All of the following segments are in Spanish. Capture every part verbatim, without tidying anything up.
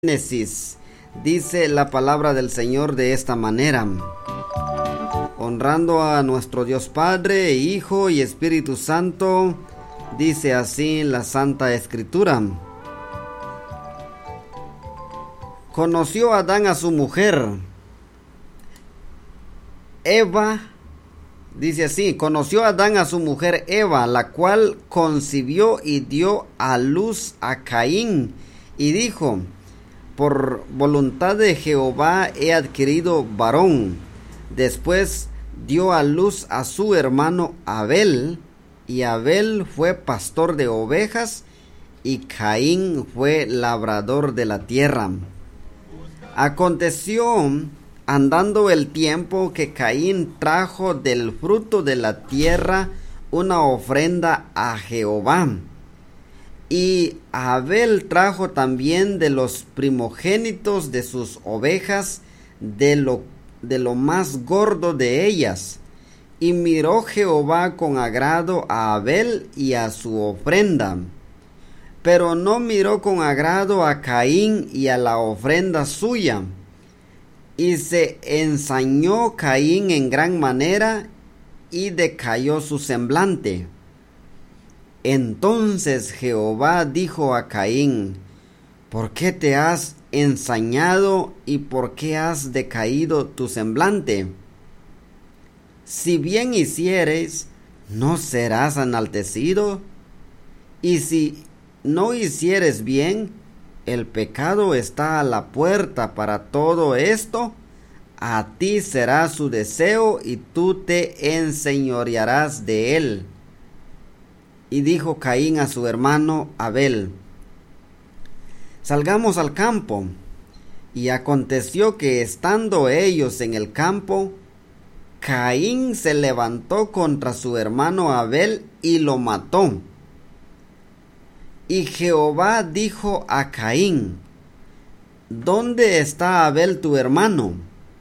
Génesis, dice la palabra del Señor de esta manera: honrando a nuestro Dios Padre, Hijo y Espíritu Santo, dice así la Santa Escritura. Conoció Adán a su mujer, Eva, dice así, conoció Adán a su mujer Eva, la cual concibió y dio a luz a Caín, y dijo: por voluntad de Jehová he adquirido varón. Después dio a luz a su hermano Abel, y Abel fue pastor de ovejas, y Caín fue labrador de la tierra. Aconteció, andando el tiempo, que Caín trajo del fruto de la tierra una ofrenda a Jehová. Y Abel trajo también de los primogénitos de sus ovejas, de lo, de lo más gordo de ellas. Y miró Jehová con agrado a Abel y a su ofrenda, pero no miró con agrado a Caín y a la ofrenda suya. Y se ensañó Caín en gran manera, y decayó su semblante. Entonces Jehová dijo a Caín: ¿por qué te has ensañado y por qué has decaído tu semblante? Si bien hicieres, ¿no serás enaltecido? Y si no hicieres bien, el pecado está a la puerta para todo esto. A ti será su deseo y tú te enseñorearás de él. Y dijo Caín a su hermano Abel: salgamos al campo. Y aconteció que, estando ellos en el campo, Caín se levantó contra su hermano Abel y lo mató. Y Jehová dijo a Caín: ¿dónde está Abel tu hermano?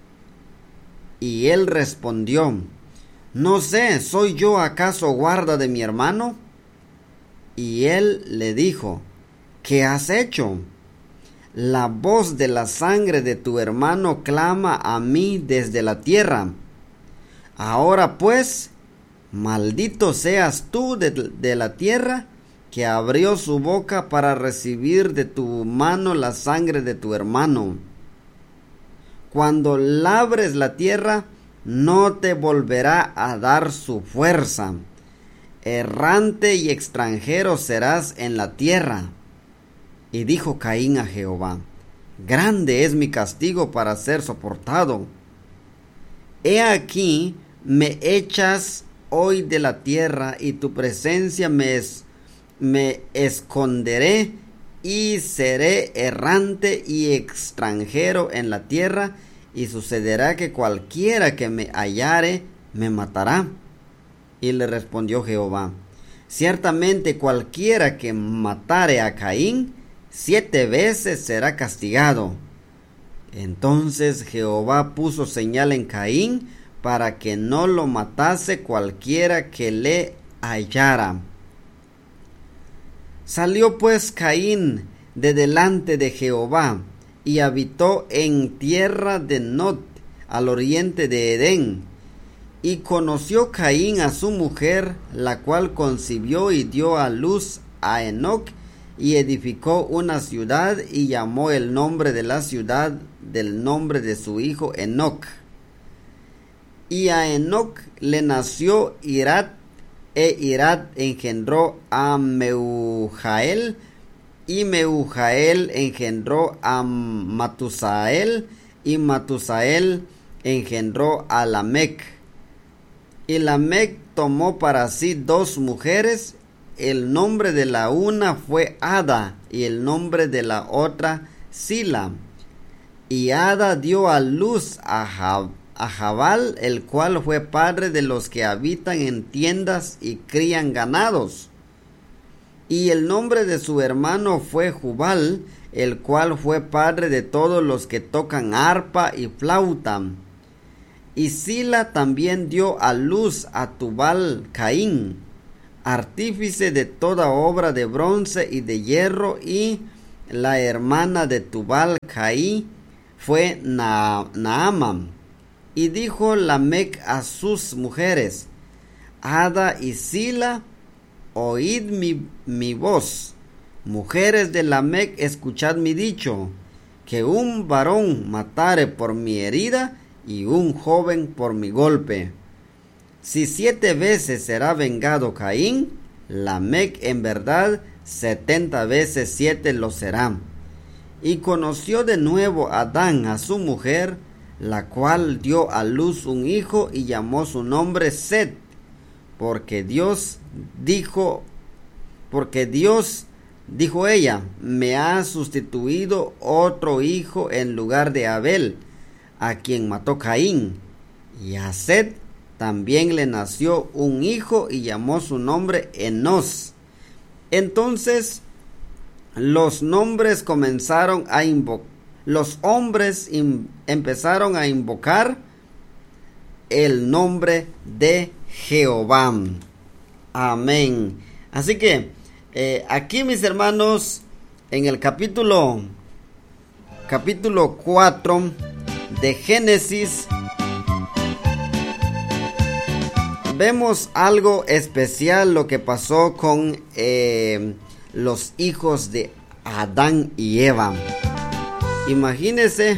Y él respondió: no sé, ¿soy yo acaso guarda de mi hermano? Y él le dijo: ¿qué has hecho? La voz de la sangre de tu hermano clama a mí desde la tierra. Ahora pues, maldito seas tú de, de la tierra, que abrió su boca para recibir de tu mano la sangre de tu hermano. Cuando labres la tierra, no te volverá a dar su fuerza. Errante y extranjero serás en la tierra. Y dijo Caín a Jehová: grande es mi castigo para ser soportado. He aquí, me echas hoy de la tierra, y tu presencia me, es, me esconderé, y seré errante y extranjero en la tierra, y sucederá que cualquiera que me hallare me matará. Y le respondió Jehová: ciertamente cualquiera que matare a Caín, siete veces será castigado. Entonces Jehová puso señal en Caín, para que no lo matase cualquiera que le hallara. Salió pues Caín de delante de Jehová, y habitó en tierra de Nod, al oriente de Edén. Y conoció Caín a su mujer, la cual concibió y dio a luz a Enoc, y edificó una ciudad, y llamó el nombre de la ciudad del nombre de su hijo Enoc. Y a Enoc le nació Irad, e Irad engendró a Meujael, y Meujael engendró a Matusael, y Matusael engendró a Lamec. Y Lamec tomó para sí dos mujeres. El nombre de la una fue Ada, y el nombre de la otra Sila. Y Ada dio a luz a, Jab, a Jabal, el cual fue padre de los que habitan en tiendas y crían ganados. Y el nombre de su hermano fue Jubal, el cual fue padre de todos los que tocan arpa y flauta. Y Sila también dio a luz a Tubal Caín, artífice de toda obra de bronce y de hierro, y la hermana de Tubal Caí fue Na- Naamá. Y dijo Lamec a sus mujeres: Ada y Sila, oíd mi, mi voz. Mujeres de Lamec, escuchad mi dicho, que un varón matare por mi herida y un joven por mi golpe. Si siete veces será vengado Caín, Lamec en verdad setenta veces siete lo será. Y conoció de nuevo Adán a su mujer, la cual dio a luz un hijo y llamó su nombre Set, porque Dios dijo, porque Dios dijo ella, me ha sustituido otro hijo en lugar de Abel, a quien mató Caín. Y a Set también le nació un hijo y llamó su nombre Enos. Entonces los nombres comenzaron a invocar, los hombres empezaron a invocar el nombre de Jehová. Amén. Así que eh, aquí, mis hermanos, en el capítulo capítulo cuatro de Génesis, vemos algo especial, lo que pasó con eh, los hijos de Adán y Eva. Imagínense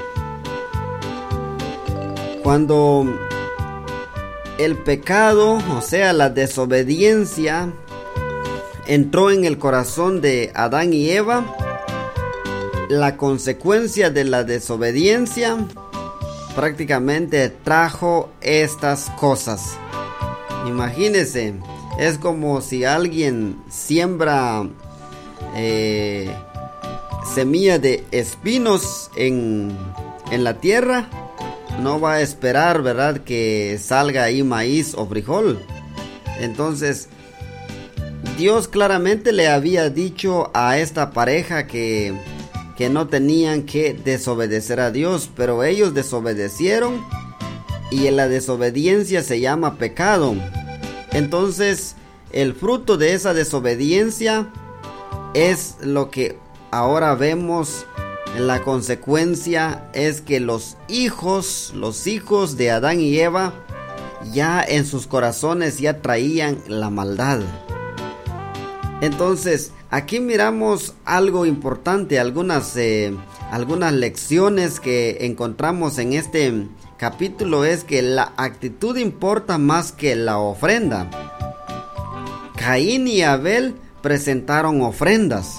cuando el pecado, o sea, la desobediencia, entró en el corazón de Adán y Eva. La consecuencia de la desobediencia prácticamente trajo estas cosas. Imagínense, es como si alguien siembra eh, semilla de espinos en, en la tierra. No va a esperar, ¿verdad?, que salga ahí maíz o frijol. Entonces, Dios claramente le había dicho a esta pareja que, que no tenían que desobedecer a Dios, pero ellos desobedecieron, y en la desobediencia se llama pecado. Entonces, el fruto de esa desobediencia es lo que ahora vemos. La consecuencia es que los hijos, los hijos de Adán y Eva, ya en sus corazones ya traían la maldad. Entonces, aquí miramos algo importante, algunas, eh, algunas lecciones que encontramos en este capítulo, es que la actitud importa más que la ofrenda. Caín y Abel presentaron ofrendas,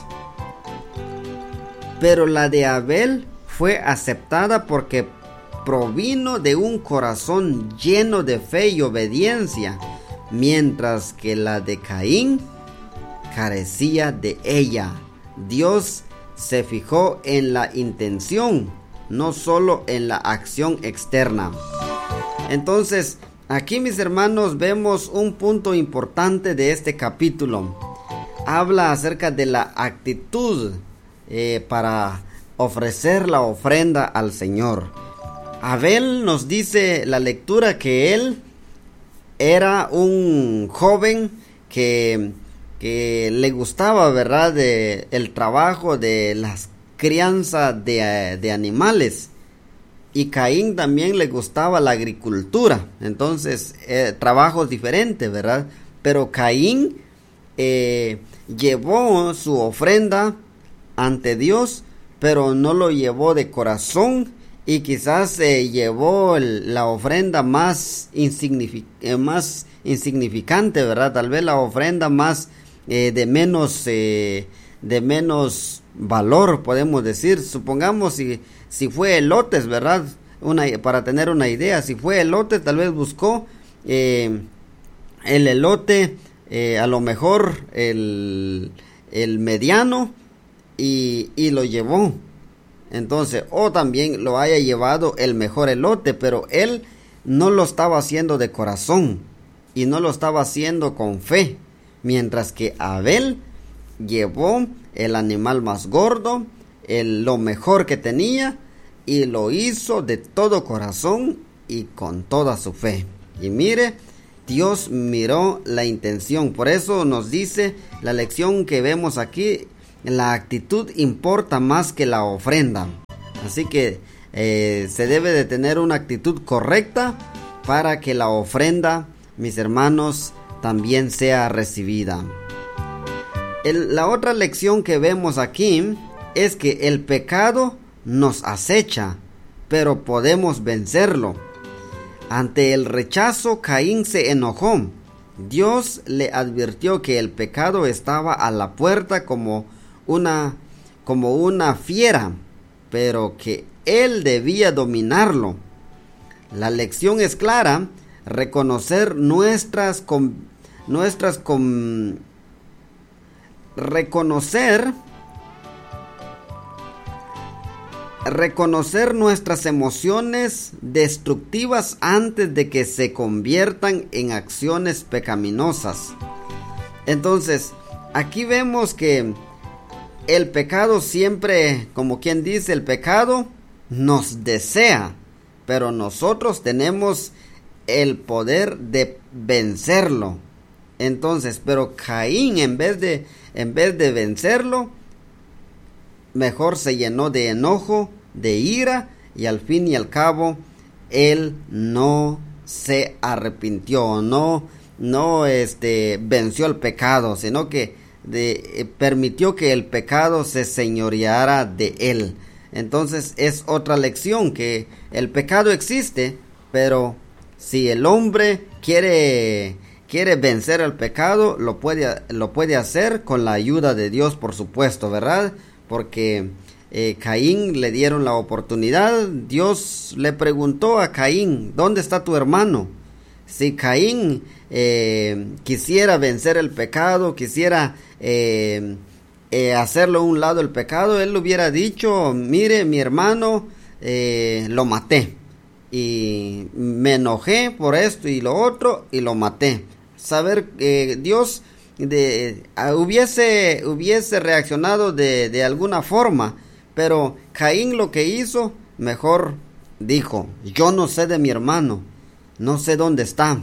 pero la de Abel fue aceptada porque provino de un corazón lleno de fe y obediencia, mientras que la de Caín carecía de ella. Dios se fijó en la intención, no solo en la acción externa. Entonces, aquí, mis hermanos, vemos un punto importante de este capítulo. Habla acerca de la actitud Eh, para ofrecer la ofrenda al Señor. Abel, nos dice la lectura, que él era un joven que, que le gustaba, ¿verdad?, de el trabajo de las crianzas de, de animales. Y Caín también le gustaba la agricultura. Entonces, eh, trabajos diferentes, ¿verdad? Pero Caín eh, llevó su ofrenda ante Dios, pero no lo llevó de corazón, y quizás se eh, llevó el, la ofrenda más, insignific eh, más insignificante, ¿verdad? Tal vez la ofrenda más eh, de menos eh, de menos valor, podemos decir. Supongamos si, si fue elotes, ¿verdad? Una, para tener una idea, si fue elote, tal vez buscó eh, el elote, eh, a lo mejor el, el mediano, Y, y lo llevó. Entonces, o también lo haya llevado el mejor elote, pero él no lo estaba haciendo de corazón y no lo estaba haciendo con fe, mientras que Abel llevó el animal más gordo, el, lo mejor que tenía, y lo hizo de todo corazón y con toda su fe. Y mire, Dios miró la intención. Por eso nos dice la lección que vemos aquí, la actitud importa más que la ofrenda. Así que eh, se debe de tener una actitud correcta para que la ofrenda, mis hermanos, también sea recibida. El, la otra lección que vemos aquí es que el pecado nos acecha, pero podemos vencerlo. Ante el rechazo, Caín se enojó. Dios le advirtió que el pecado estaba a la puerta como una, como una fiera, pero que él debía dominarlo. La lección es clara: reconocer nuestras, com, nuestras com, reconocer Reconocer nuestras emociones destructivas antes de que se conviertan en acciones pecaminosas. Entonces, aquí vemos que el pecado siempre, como quien dice, el pecado nos desea, pero nosotros tenemos el poder de vencerlo. Entonces, pero Caín, en vez de, en vez de vencerlo, mejor se llenó de enojo, de ira, y al fin y al cabo él no se arrepintió, no, no este, venció el pecado, sino que de, eh, permitió que el pecado se señoreara de él. Entonces es otra lección, que el pecado existe, pero si el hombre quiere, quiere vencer el pecado, lo puede, lo puede hacer con la ayuda de Dios, por supuesto, ¿verdad? Porque eh, Caín le dieron la oportunidad. Dios le preguntó a Caín: ¿dónde está tu hermano? Si Caín eh, quisiera vencer el pecado, quisiera eh, eh, hacerlo a un lado el pecado, él le hubiera dicho: mire, mi hermano, eh, lo maté y me enojé por esto y lo otro y lo maté. Saber eh, Dios De, uh, hubiese, hubiese reaccionado de, de alguna forma, pero Caín lo que hizo, mejor dijo: yo no sé de mi hermano, no sé dónde está.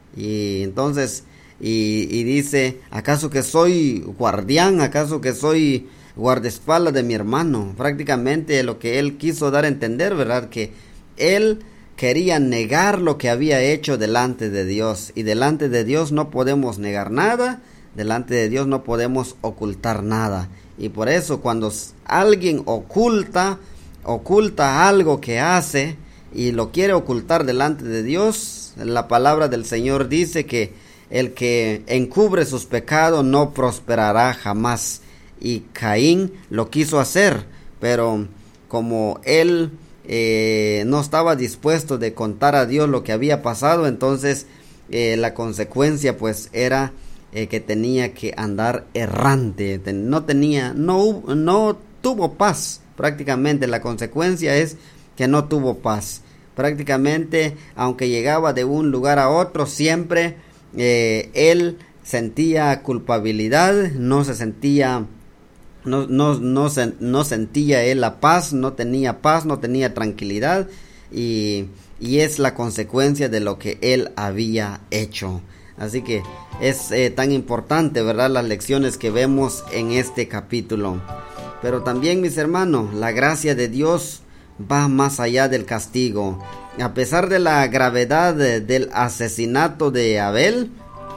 Y entonces, y, y dice: ¿acaso que soy guardián? ¿Acaso que soy guardaespaldas de mi hermano? Prácticamente lo que él quiso dar a entender, ¿verdad? Que él quería negar lo que había hecho delante de Dios, y delante de Dios no podemos negar nada. Delante de Dios no podemos ocultar nada. Y por eso cuando alguien oculta, oculta algo que hace y lo quiere ocultar delante de Dios, la palabra del Señor dice que el que encubre sus pecados no prosperará jamás. Y Caín lo quiso hacer, pero como él eh, no estaba dispuesto de contar a Dios lo que había pasado, entonces eh, la consecuencia pues era Eh, que tenía que andar errante, no tenía, no, no tuvo paz. Prácticamente la consecuencia es que no tuvo paz. Prácticamente, aunque llegaba de un lugar a otro, siempre eh, él sentía culpabilidad, no se sentía, no, no, no, se, no sentía él la paz, no tenía paz, no tenía tranquilidad, y, y es la consecuencia de lo que él había hecho. Así que es eh, tan importante, ¿verdad?, las lecciones que vemos en este capítulo. Pero también, mis hermanos, la gracia de Dios va más allá del castigo. A pesar de la gravedad de, del asesinato de Abel,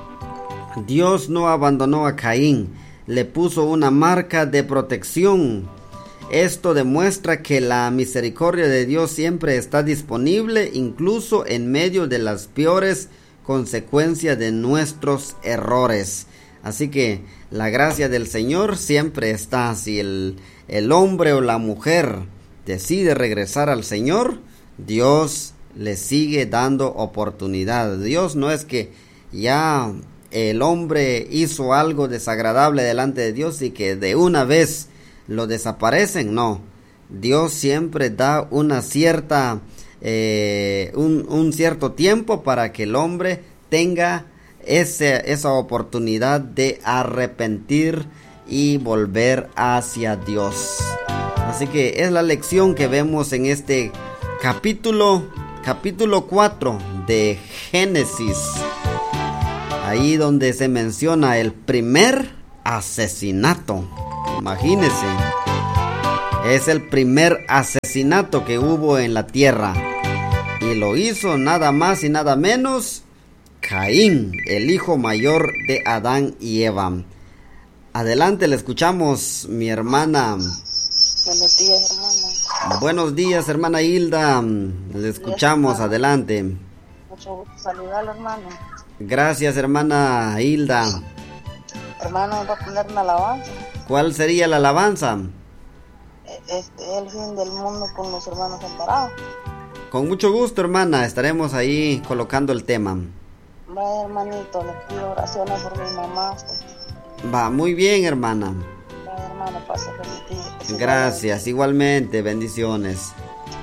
Dios no abandonó a Caín, le puso una marca de protección. Esto demuestra que la misericordia de Dios siempre está disponible, incluso en medio de las peores consecuencia de nuestros errores. Así que la gracia del Señor siempre está. Si el, el hombre o la mujer decide regresar al Señor, Dios le sigue dando oportunidad. Dios no es que ya el hombre hizo algo desagradable delante de Dios y que de una vez lo desaparecen. No, Dios siempre da una cierta Eh, un, un cierto tiempo para que el hombre tenga ese, esa oportunidad de arrepentir y volver hacia Dios. Así que es la lección que vemos en este capítulo, capítulo cuatro de Génesis, ahí donde se menciona el primer asesinato. Imagínense. Es el primer asesinato que hubo en la tierra. Y lo hizo nada más y nada menos Caín, el hijo mayor de Adán y Eva. Adelante, le escuchamos, mi hermana. Buenos días, hermana. Buenos días, hermana Hilda. Le escuchamos, hermano. Adelante. Mucho gusto saludarlo, hermano. Gracias, hermana Hilda. Hermano, va a poner una alabanza. ¿Cuál sería la alabanza? Este, el fin del mundo con los hermanos amparados. Con mucho gusto, hermana. Estaremos ahí colocando el tema. Vaya, hermanito, le pido oraciones por mi mamá. Va, muy bien, hermana. Vaya, hermano, pase feliz día. Gracias, igualmente, bendiciones.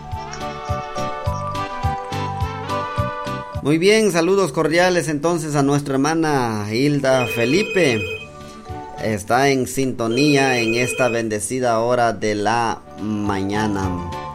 Muy bien, saludos cordiales entonces a nuestra hermana Hilda Felipe. Está en sintonía en esta bendecida hora de la mañana.